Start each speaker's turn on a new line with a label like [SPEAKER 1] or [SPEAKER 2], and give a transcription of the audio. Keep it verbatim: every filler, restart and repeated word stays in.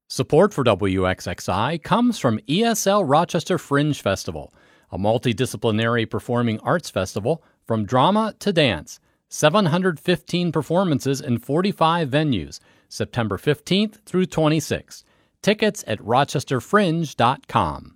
[SPEAKER 1] Support for W X X I comes from E S L Rochester Fringe Festival, a multidisciplinary performing arts festival from drama to dance. seven hundred fifteen performances in forty-five venues, September fifteenth through twenty-sixth. Tickets at rochester fringe dot com.